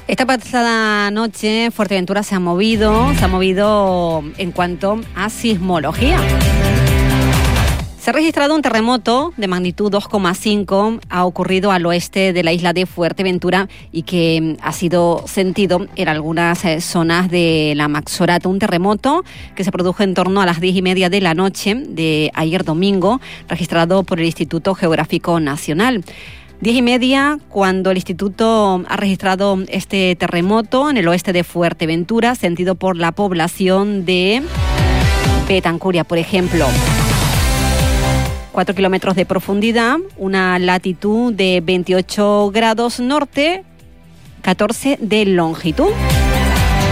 Esta pasada noche Fuerteventura se ha movido en cuanto a sismología. Se ha registrado un terremoto de magnitud 2,5, ha ocurrido al oeste de la isla de Fuerteventura y que ha sido sentido en algunas zonas de la Maxorata. Un terremoto que se produjo en torno a las 10:30 de la noche de ayer domingo, registrado por el Instituto Geográfico Nacional. 10:30, cuando el instituto ha registrado este terremoto en el oeste de Fuerteventura, sentido por la población de Betancuria, por ejemplo. 4 kilómetros de profundidad, una latitud de 28 grados norte, 14 de longitud.